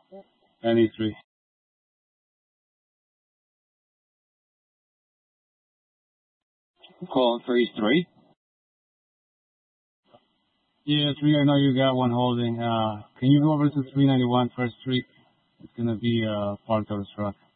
93. Call 33. Yeah, 3, I know you got one holding. Can you go over to 391 First Street? It's gonna be part of the truck.